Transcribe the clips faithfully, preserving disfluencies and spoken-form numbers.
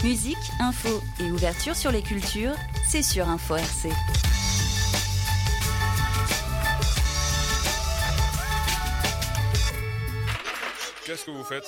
Musique, info et ouverture sur les cultures, c'est sur Info R C. Qu'est-ce que vous faites ?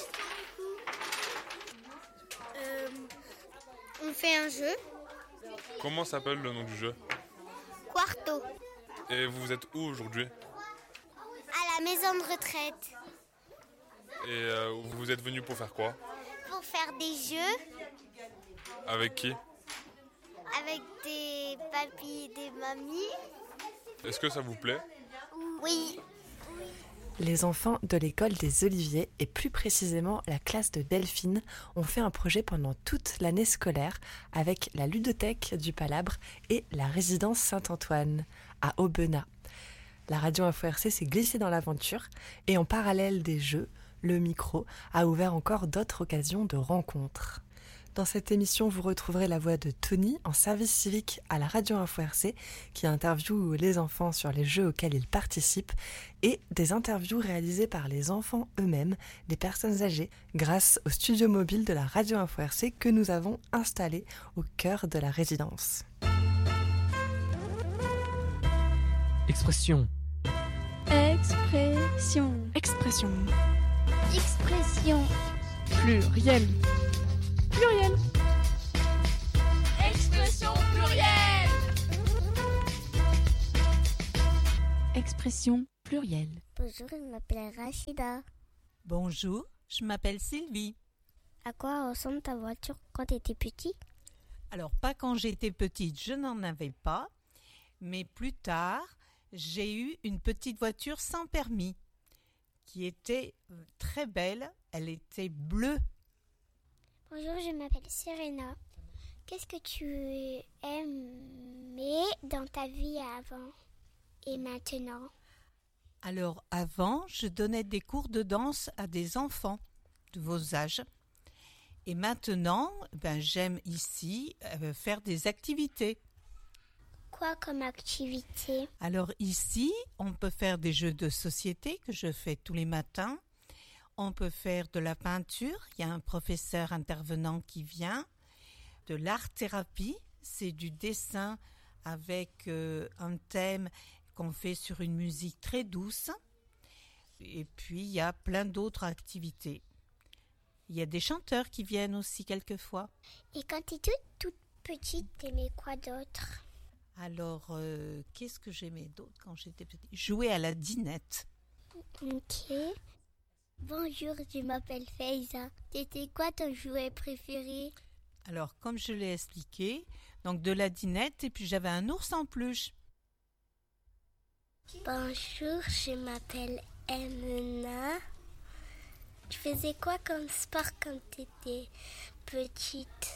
euh, On fait un jeu. Comment s'appelle le nom du jeu ? Quarto. Et vous êtes où aujourd'hui ? À la maison de retraite. Et euh, vous êtes venu pour faire quoi ? Pour faire des jeux. Avec qui ? Avec des papis et des mamies. Est-ce que ça vous plaît ? Oui. Les enfants de l'école des Oliviers, et plus précisément la classe de Delphine, ont fait un projet pendant toute l'année scolaire avec la ludothèque du Palabre et la résidence Saint-Antoine à Aubenas. La radio Info R C s'est glissée dans l'aventure et en parallèle des jeux, le micro a ouvert encore d'autres occasions de rencontres. Dans cette émission, vous retrouverez la voix de Tony en service civique à la radio Info R C qui interviewe les enfants sur les jeux auxquels ils participent et des interviews réalisées par les enfants eux-mêmes, des personnes âgées, grâce au studio mobile de la radio Info R C que nous avons installé au cœur de la résidence. Expression. Expression. Expression. Expression. Pluriel. Pluriel. Expression plurielle. Expression plurielle. Bonjour, je m'appelle Rachida. Bonjour, je m'appelle Sylvie. À quoi ressemble ta voiture quand tu étais petit ? Alors, pas quand j'étais petite, je n'en avais pas, mais plus tard, j'ai eu une petite voiture sans permis qui était très belle, elle était bleue. Bonjour, je m'appelle Serena. Qu'est-ce que tu aimais dans ta vie avant et maintenant ? Alors avant, je donnais des cours de danse à des enfants de vos âges. Et maintenant, ben, j'aime ici euh, faire des activités. Quoi comme activité ? Alors ici, on peut faire des jeux de société que je fais tous les matins. On peut faire de la peinture, il y a un professeur intervenant qui vient. De l'art-thérapie, c'est du dessin avec euh, un thème qu'on fait sur une musique très douce. Et puis, il y a plein d'autres activités. Il y a des chanteurs qui viennent aussi quelquefois. Et quand tu étais toute petite, t'aimais quoi d'autre ? Alors, euh, qu'est-ce que j'aimais d'autre quand j'étais petite ? Jouer à la dinette. Ok. Bonjour, je m'appelle Faiza. C'était quoi ton jouet préféré ? Alors, comme je l'ai expliqué, donc de la dinette et puis j'avais un ours en peluche. Bonjour, je m'appelle Emna. Tu faisais quoi comme sport quand tu étais petite ?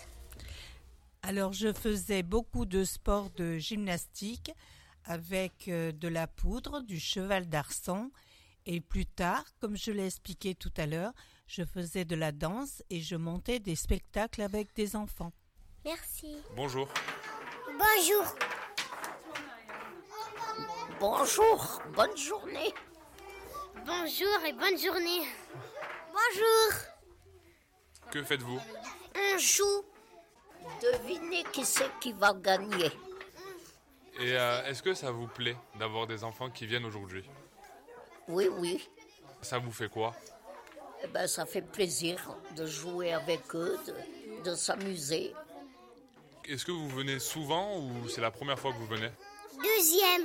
Alors, je faisais beaucoup de sports de gymnastique avec euh, de la poudre, du cheval d'arçon. Et plus tard, comme je l'ai expliqué tout à l'heure, je faisais de la danse et je montais des spectacles avec des enfants. Merci. Bonjour. Bonjour. Bonjour, bonne journée. Bonjour et bonne journée. Bonjour. Que faites-vous ? On joue. Devinez qui c'est qui va gagner. Et euh, est-ce que ça vous plaît d'avoir des enfants qui viennent aujourd'hui ? Oui, oui. Ça vous fait quoi ? Eh ben, ça fait plaisir de jouer avec eux, de, de s'amuser. Est-ce que vous venez souvent ou c'est la première fois que vous venez ? Deuxième.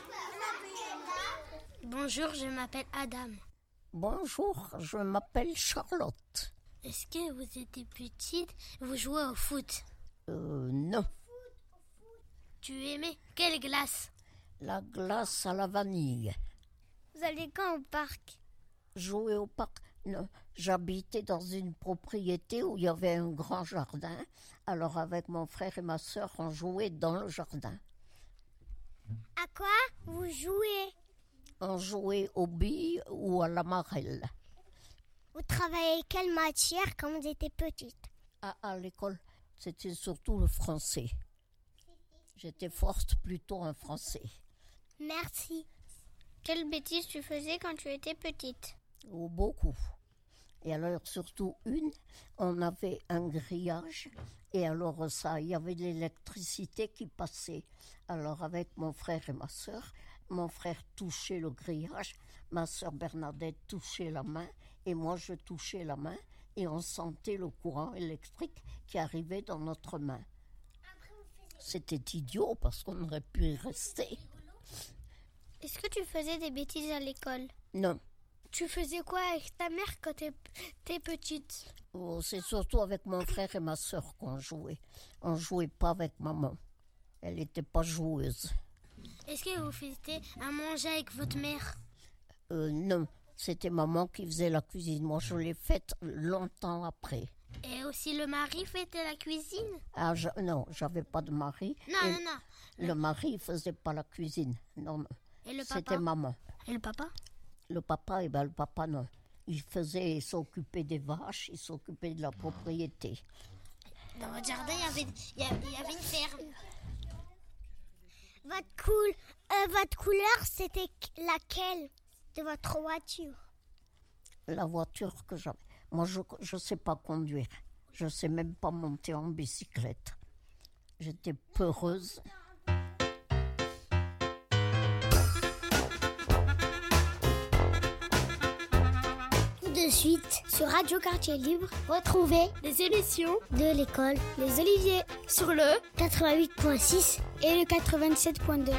Bonjour, je m'appelle Adam. Bonjour, je m'appelle Charlotte. Est-ce que vous étiez petite, vous jouez au foot ? Euh, non. Tu aimais quelle glace ? La glace à la vanille. Vous allez quand au parc ? Jouer au parc ? Non. J'habitais dans une propriété où il y avait un grand jardin. Alors avec mon frère et ma sœur, on jouait dans le jardin. À quoi vous jouez ? On jouait aux billes ou à la marelle. Vous travaillez quelle matière quand vous étiez petite ? À, à l'école, c'était surtout le français. J'étais forte plutôt en français. Merci. Quelle bêtise tu faisais quand tu étais petite ? Oh, beaucoup. Et alors, surtout une, on avait un grillage. Et alors, ça, il y avait de l'électricité qui passait. Alors, avec mon frère et ma sœur, mon frère touchait le grillage, ma sœur Bernadette touchait la main, et moi, je touchais la main, et on sentait le courant électrique qui arrivait dans notre main. C'était idiot, parce qu'on aurait pu y rester. Est-ce que tu faisais des bêtises à l'école? Non. Tu faisais quoi avec ta mère quand t'es petite? Oh, c'est surtout avec mon frère et ma sœur qu'on jouait. On ne jouait pas avec maman. Elle n'était pas joueuse. Est-ce que vous faisiez à manger avec votre mère? euh, Non, c'était maman qui faisait la cuisine. Moi, je l'ai faite longtemps après. Et aussi le mari faisait la cuisine? Ah, je, non, j'avais pas de mari. Non, et non, non. Le mari faisait pas la cuisine. Non, non. Et le papa? C'était maman. Et le papa? Le papa, eh ben, le papa, non. Il faisait, il s'occupait des vaches, il s'occupait de la propriété. Dans votre jardin, il y avait, il y avait, il y avait une ferme. Votre, cool, euh, votre couleur, c'était laquelle de votre voiture? La voiture que j'avais. Moi, je ne sais pas conduire. Je ne sais même pas monter en bicyclette. J'étais peureuse. De suite, sur Radio Quartier Libre, retrouvez les émissions de l'école Les Oliviers sur le quatre-vingt-huit point six et le quatre-vingt-sept point deux.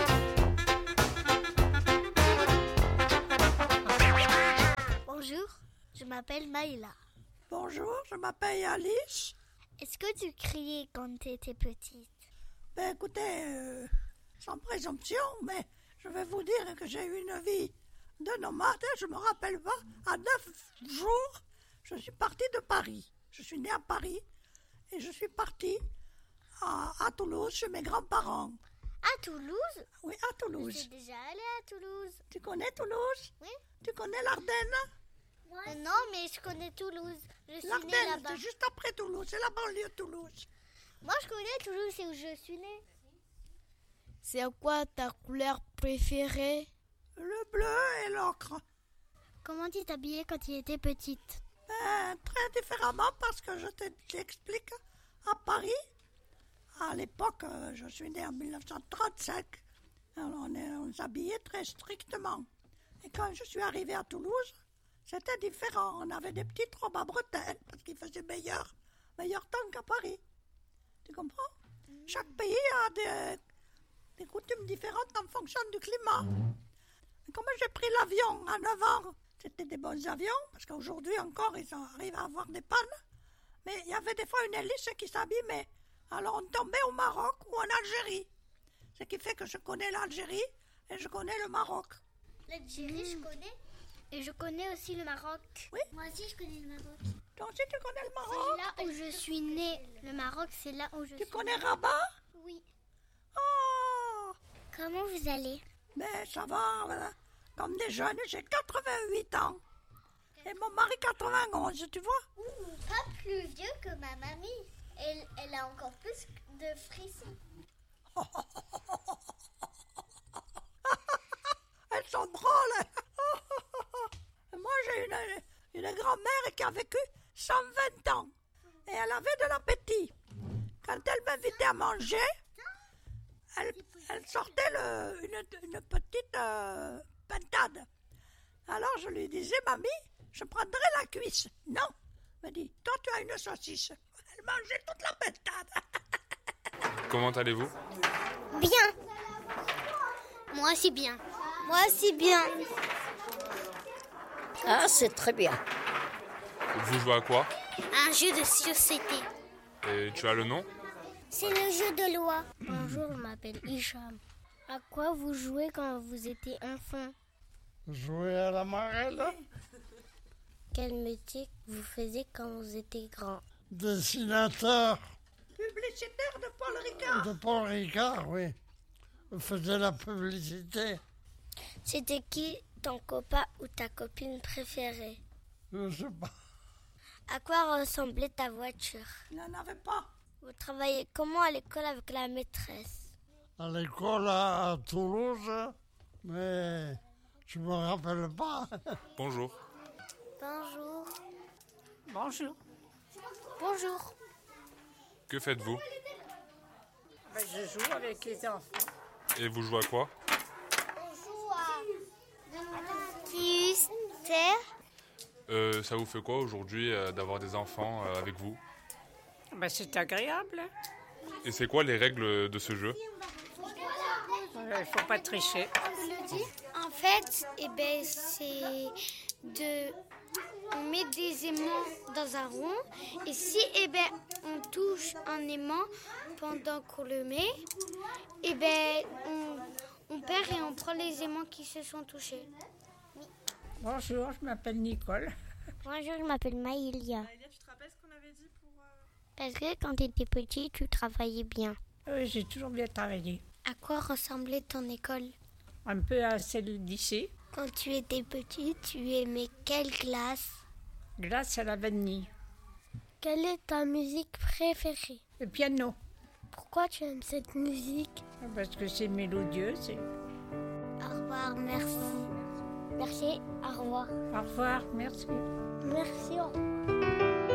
Bonjour, je m'appelle Maïla. Bonjour, je m'appelle Alice. Est-ce que tu criais quand tu étais petite? Ben écoutez, euh, sans présomption, mais je vais vous dire que j'ai eu une vie de nomade. Je me rappelle pas, à neuf jours, je suis partie de Paris. Je suis née à Paris et je suis partie à, à Toulouse chez mes grands-parents. À Toulouse? Oui, à Toulouse. Je suis déjà allée à Toulouse. Tu connais Toulouse? Oui. Tu connais l'Ardenne? Ouais. Non, mais je connais Toulouse. Je suis L'Ardenne, née là-bas. c'est juste après Toulouse, c'est la banlieue de Toulouse. Moi, je connais Toulouse, c'est où je suis née. C'est quoi ta couleur préférée? Le bleu et l'ocre. Comment tu t'habillais quand tu étais petite? Ben, très différemment parce que je t'explique. À Paris, à l'époque, je suis née en dix-neuf cent trente-cinq. Alors on, est, on s'habillait très strictement. Et quand je suis arrivée à Toulouse, c'était différent. On avait des petites robes à bretelles parce qu'il faisait meilleur, meilleur temps qu'à Paris. Tu comprends? Chaque pays a des, des coutumes différentes en fonction du climat. Et comme j'ai pris l'avion à neuf ans, c'était des bons avions, parce qu'aujourd'hui encore, ils arrivent à avoir des pannes. Mais il y avait des fois une hélice qui s'abîmait. Alors on tombait au Maroc ou en Algérie. Ce qui fait que je connais l'Algérie et je connais le Maroc. L'Algérie, mmh. je connais. Et je connais aussi le Maroc. Oui. Moi aussi, je connais le Maroc. Toi aussi, tu connais le Maroc? C'est là où je suis née. Le Maroc, c'est là où je tu suis Tu connais née. Rabat? Oui. Oh! Comment vous allez? Mais ça va, voilà. Comme des jeunes, j'ai quatre-vingt-huit ans. Et mon mari quatre-vingt-onze, tu vois? Ouh, pas plus vieux que ma mamie. Elle, elle a encore plus de frissons. Elles sont drôles. Moi, j'ai une, une grand-mère qui a vécu cent vingt ans. Et elle avait de l'appétit. Quand elle m'invitait à manger, elle, elle sortait le, une, une petite euh, pintade. Alors je lui disais, mamie, je prendrai la cuisse. Non, elle me dit, toi tu as une saucisse. Elle mangeait toute la pintade. Comment allez-vous? Bien. Moi aussi bien. Moi aussi bien. Ah, c'est très bien. Vous jouez à quoi? Un jeu de société. Et tu as le nom? C'est le jeu de loi. Bonjour, je m'appelle Hicham. À quoi vous jouez quand vous étiez enfant? Jouer à la marelle. Quel métier vous faisiez quand vous étiez grand? Dessinateur. Publicitaire de Paul Ricard. De Paul Ricard, oui. On faisait la publicité. C'était qui ton copain ou ta copine préférée? Je sais pas. À quoi ressemblait ta voiture? Il n'en avait pas. Vous travaillez comment à l'école avec la maîtresse? À l'école à Toulouse, mais je me rappelle pas. Bonjour. Bonjour. Bonjour. Bonjour. Que faites-vous? Ben, je joue avec les enfants. Et vous jouez à quoi? On joue à plus terre. Euh, ça vous fait quoi aujourd'hui euh, d'avoir des enfants euh, avec vous? Ben, c'est agréable. Et c'est quoi les règles de ce jeu? Il ne faut pas tricher. En fait, eh ben, c'est de... On met des aimants dans un rond et si eh ben, on touche un aimant pendant qu'on le met, eh ben, on, on perd et on prend les aimants qui se sont touchés. Bonjour, je m'appelle Nicole. Bonjour, je m'appelle Maïlia. Maïlia, tu te rappelles ce qu'on avait dit pour... Euh... Parce que quand tu étais petit, tu travaillais bien. Oui, j'ai toujours bien travaillé. À quoi ressemblait ton école? Un peu à celle d'ici. Quand tu étais petit, tu aimais quelle classe? Glace à la vanille. Quelle est ta musique préférée? Le piano. Pourquoi tu aimes cette musique? Parce que c'est mélodieux. C'est... Au revoir, merci. Merci, au revoir. Au revoir, merci. Merci, au revoir.